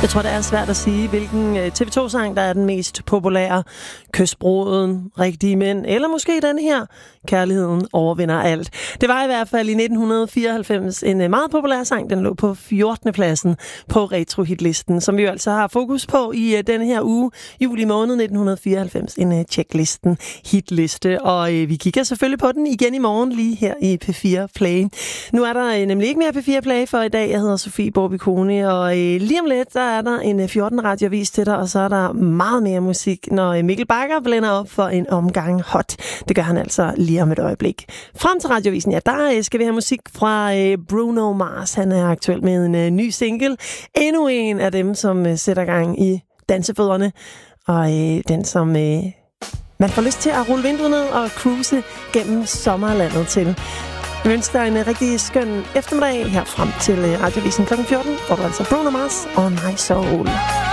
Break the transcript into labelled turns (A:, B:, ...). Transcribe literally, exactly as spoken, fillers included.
A: Jeg tror, det er svært at sige, hvilken T V to-sang, der er den mest populære. Kysbruden, Rigtige Mænd, eller måske den her, Kærligheden overvinder alt. Det var i hvert fald i nitten fireoghalvfems en meget populær sang. Den lå på fjortende pladsen på retro-hitlisten, som vi jo altså har fokus på i denne her uge, juli måned nitten fireoghalvfems, en checklisten hitliste. Og øh, vi kigger selvfølgelig på den igen i morgen, lige her i P fire Play. Nu er der nemlig ikke mere P fire Play for i dag. Jeg hedder Sofie Borbikone, og øh, lige om lidt, der er der en fjorten radioavis til dig, og så er der meget mere musik, når Mikkel Bakker blænder op for en omgang hot. Det gør han altså lige om et øjeblik. Frem til radiovisen, ja, der skal vi have musik fra Bruno Mars. Han er aktuel med en ny single. Endnu en af dem, som sætter gang i dansefødderne, og øh, den, som øh, man får lyst til at rulle vinduet ned og cruise gennem sommerlandet til. Jeg ønsker dig en rigtig skøn eftermiddag her frem til radiovisen klokken fjorten, hvor du altså Bruno Mars og My Soul.